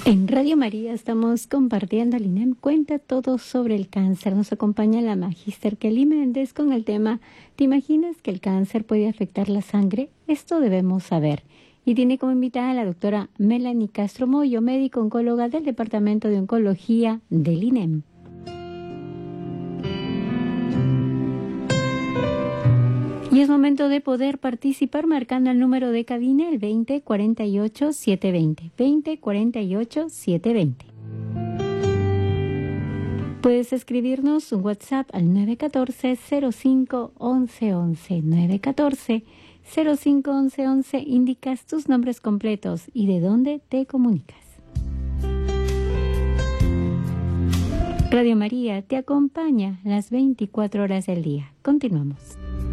En Radio María estamos compartiendo el INEM Cuenta todo sobre el cáncer. Nos acompaña la magíster Kelly Méndez con el tema ¿Te imaginas que el cáncer puede afectar la sangre? Esto debemos saber. Y tiene como invitada a la doctora Melanie Castro Moyo, médico oncóloga del Departamento de Oncología del INEM. Y es momento de poder participar marcando el número de cabina, el 2048-720. 2048-720. Puedes escribirnos un WhatsApp al 914-05-1111. 914-05-1111. Indicas tus nombres completos y de dónde te comunicas. Radio María te acompaña las 24 horas del día. Continuamos.